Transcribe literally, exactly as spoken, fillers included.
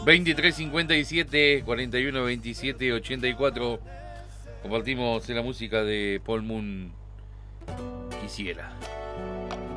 veintitrés cincuenta y siete, cuarenta y uno veintisiete ochenta y cuatro. Compartimos la música de Paul Moon, Quisiera.